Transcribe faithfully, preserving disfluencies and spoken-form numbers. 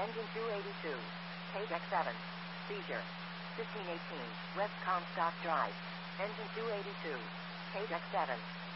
Engine two eighty-two. Page X seven. Seizure. fifteen eighteen. West Comstock Drive. Engine two eighty-two. Page X seven.